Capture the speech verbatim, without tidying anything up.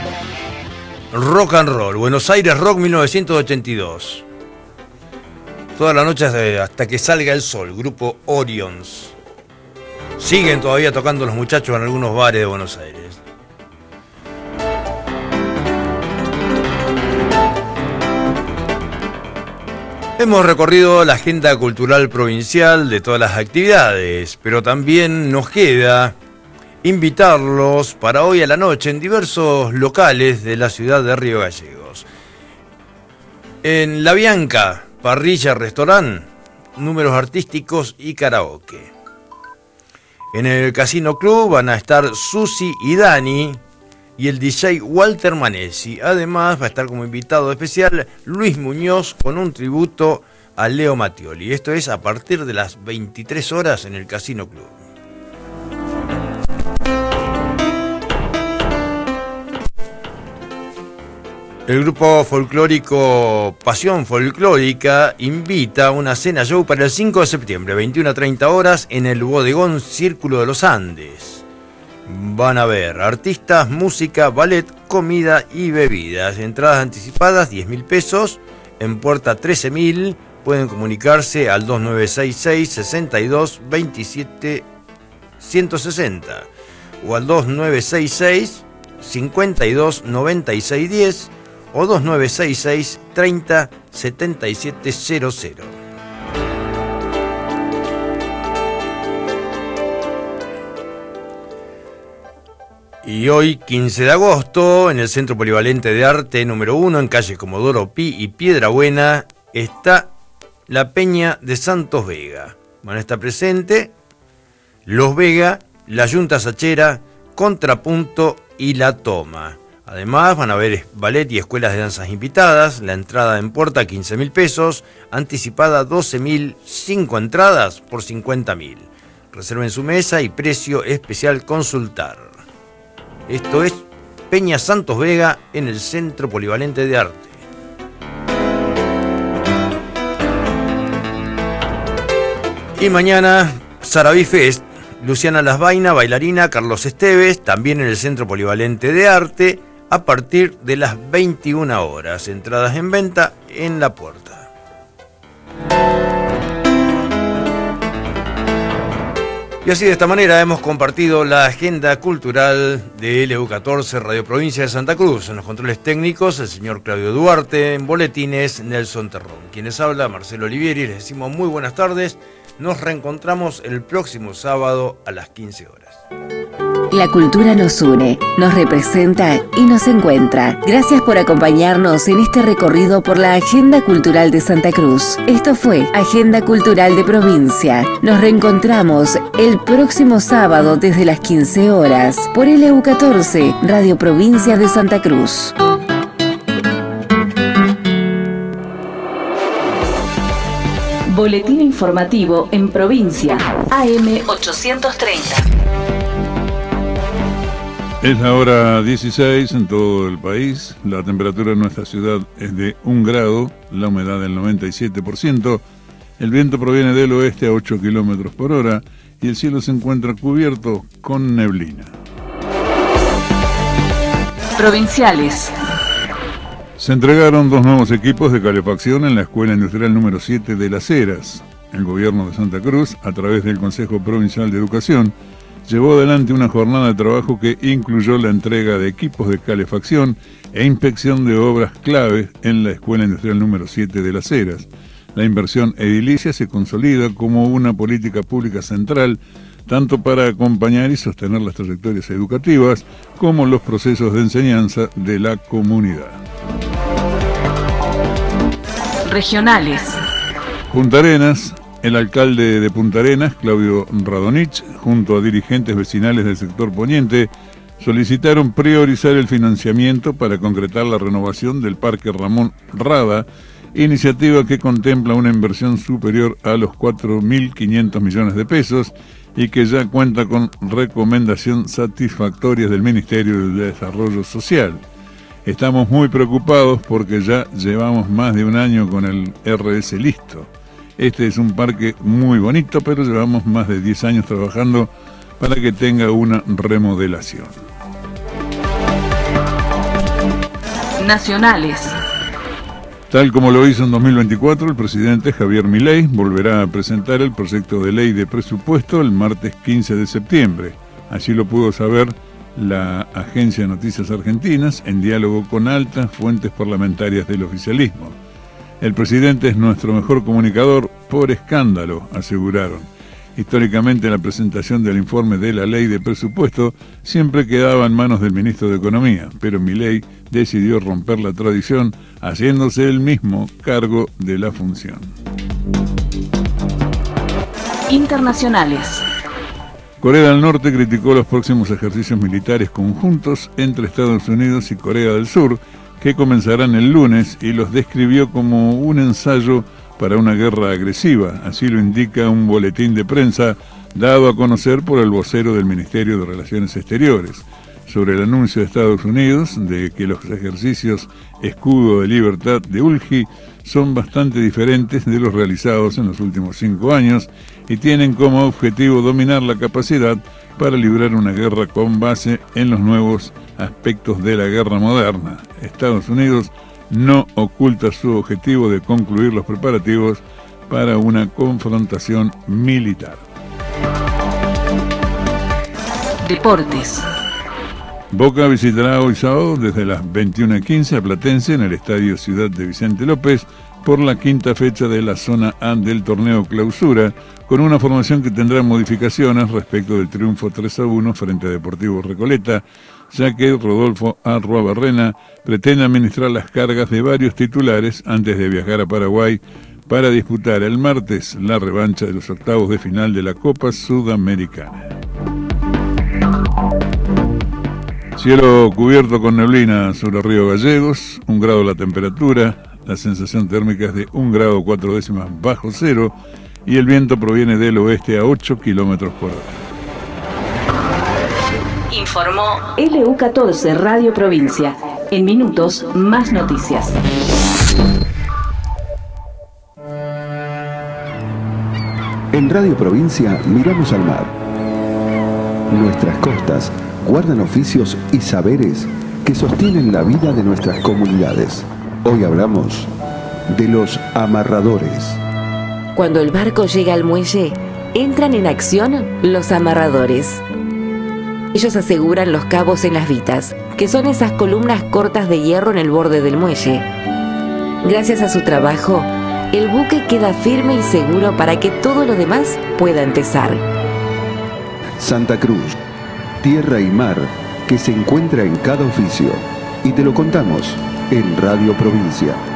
Rock and Roll, Buenos Aires Rock mil novecientos ochenta y dos. Toda la noche hasta que salga el sol, grupo Orions. Siguen todavía tocando los muchachos en algunos bares de Buenos Aires. Hemos recorrido la agenda cultural provincial de todas las actividades, pero también nos queda invitarlos para hoy a la noche en diversos locales de la ciudad de Río Gallegos. En La Bianca, parrilla, restaurante, números artísticos y karaoke. En el Casino Club van a estar Susi y Dani y el D J Walter Manesi. Además va a estar como invitado especial Luis Muñoz con un tributo a Leo Mattioli. Esto es a partir de las veintitrés horas en el Casino Club. El grupo folclórico Pasión Folclórica invita a una cena show para el cinco de septiembre, veintiuna a treinta horas, en el bodegón Círculo de los Andes. Van a ver artistas, música, ballet, comida y bebidas. Entradas anticipadas diez mil pesos, en puerta trece mil. Pueden comunicarse al dos nueve seis seis, sesenta y dos, veintisiete, ciento sesenta o al dos nueve seis seis, cincuenta y dos, noventa y seis diez o dos nueve seis seis, treinta, setenta y siete cero cero. Y hoy, quince de agosto, en el Centro Polivalente de Arte número uno, en calle Comodoro Pi y Piedrabuena, está la Peña de Santos Vega. Van a estar presentes Los Vega, la Yunta Sachera, Contrapunto y La Toma. Además van a haber ballet y escuelas de danzas invitadas. La entrada en puerta quince mil pesos, anticipada doce mil, cinco entradas por cincuenta mil. Reserven su mesa y precio especial consultar. Esto es Peña Santos Vega en el Centro Polivalente de Arte. Y mañana, Sarabí Fest, Luciana Lasvaina, bailarina, Carlos Esteves, también en el Centro Polivalente de Arte, a partir de las veintiuna horas. Entradas en venta en la puerta. Y así de esta manera hemos compartido la agenda cultural de L U catorce Radio Provincia de Santa Cruz. En los controles técnicos, el señor Claudio Duarte. En boletines, Nelson Terrón. Quienes habla, Marcelo Olivieri. Les decimos muy buenas tardes. Nos reencontramos el próximo sábado a las quince horas. La cultura nos une, nos representa y nos encuentra. Gracias por acompañarnos en este recorrido por la Agenda Cultural de Santa Cruz. Esto fue Agenda Cultural de Provincia. Nos reencontramos el próximo sábado desde las quince horas por L U catorce, Radio Provincia de Santa Cruz. Boletín informativo en provincia, A M ochocientos treinta. Es la hora dieciséis en todo el país. La temperatura en nuestra ciudad es de un grado, la humedad del noventa y siete por ciento. El viento proviene del oeste a ocho kilómetros por hora y el cielo se encuentra cubierto con neblina. Provinciales. Se entregaron dos nuevos equipos de calefacción en la Escuela Industrial número siete de Las Heras. El gobierno de Santa Cruz, a través del Consejo Provincial de Educación, llevó adelante una jornada de trabajo que incluyó la entrega de equipos de calefacción e inspección de obras clave en la Escuela Industrial número siete de Las Heras. La inversión edilicia se consolida como una política pública central, tanto para acompañar y sostener las trayectorias educativas como los procesos de enseñanza de la comunidad. Regionales. Punta Arenas. El alcalde de Punta Arenas, Claudio Radonich, junto a dirigentes vecinales del sector poniente, solicitaron priorizar el financiamiento para concretar la renovación del Parque Ramón Rada, iniciativa que contempla una inversión superior a los cuatro mil quinientos millones de pesos y que ya cuenta con recomendación satisfactorias del Ministerio de Desarrollo Social. Estamos muy preocupados porque ya llevamos más de un año con el R S listo. Este es un parque muy bonito, pero llevamos más de diez años trabajando para que tenga una remodelación. Nacionales. Tal como lo hizo en dos mil veinticuatro, el presidente Javier Milei volverá a presentar el proyecto de ley de presupuesto el martes quince de septiembre. Así lo pudo saber la agencia de noticias argentinas en diálogo con altas fuentes parlamentarias del oficialismo. El presidente es nuestro mejor comunicador por escándalo, aseguraron. Históricamente la presentación del informe de la ley de presupuesto siempre quedaba en manos del ministro de Economía, pero Milei decidió romper la tradición haciéndose él mismo cargo de la función. Internacionales. Corea del Norte criticó los próximos ejercicios militares conjuntos entre Estados Unidos y Corea del Sur, que comenzarán el lunes, y los describió como un ensayo para una guerra agresiva. Así lo indica un boletín de prensa dado a conocer por el vocero del Ministerio de Relaciones Exteriores. Sobre el anuncio de Estados Unidos de que los ejercicios Escudo de Libertad de Ulgi son bastante diferentes de los realizados en los últimos cinco años y tienen como objetivo dominar la capacidad para librar una guerra con base en los nuevos aspectos de la guerra moderna. Estados Unidos no oculta su objetivo de concluir los preparativos para una confrontación militar. Deportes. Boca visitará hoy sábado desde las veintiuna quince a Platense en el Estadio Ciudad de Vicente López por la quinta fecha de la zona A del torneo Clausura, con una formación que tendrá modificaciones respecto del triunfo tres a uno frente a Deportivo Recoleta, ya que Rodolfo Arruabarrena pretende administrar las cargas de varios titulares antes de viajar a Paraguay para disputar el martes la revancha de los octavos de final de la Copa Sudamericana. Cielo cubierto con neblina sobre Río Gallegos, un grado la temperatura, la sensación térmica es de un grado cuatro décimas bajo cero y el viento proviene del oeste a ocho kilómetros por hora. Informó L U catorce Radio Provincia. En minutos, más noticias. En Radio Provincia miramos al mar. Nuestras costas guardan oficios y saberes que sostienen la vida de nuestras comunidades. Hoy hablamos de los amarradores. Cuando el barco llega al muelle, entran en acción los amarradores. Ellos aseguran los cabos en las vitas, que son esas columnas cortas de hierro en el borde del muelle. Gracias a su trabajo, el buque queda firme y seguro para que todo lo demás pueda empezar. Santa Cruz, tierra y mar que se encuentra en cada oficio. Y te lo contamos en Radio Provincia.